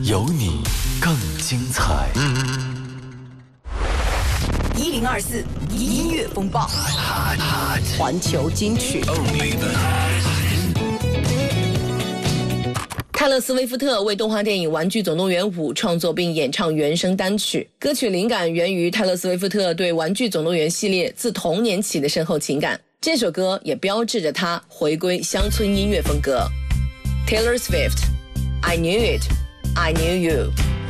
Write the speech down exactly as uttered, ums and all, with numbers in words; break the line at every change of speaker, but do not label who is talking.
有你更精彩。
一零二四音乐风暴，环球金曲。
泰勒·斯威夫特为动画电影《玩具总动员五》创作并演唱原声单曲，歌曲灵感源于泰勒·斯威夫特对《玩具总动员》系列自童年起的深厚情感。这首歌也标志着他回归乡村音乐风格。Taylor Swift, I Knew It, I Knew You。